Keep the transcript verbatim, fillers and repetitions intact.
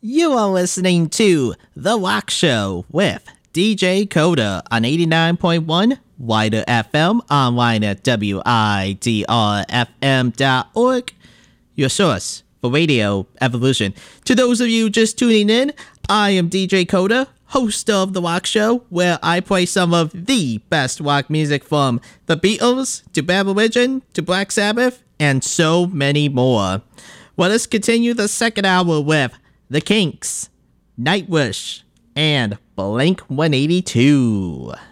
You are listening to The Rock Show with D J Coda on eighty-nine point one Wider F M, online at W I D R F M dot org, your source for radio evolution. To those of you just tuning in, I am D J Coda, host of The Rock Show, where I play some of the best rock music from the Beatles to Bad Religion to Black Sabbath and so many more. Well, let's continue the second hour with The Kinks, Nightwish, and Blink one eighty-two.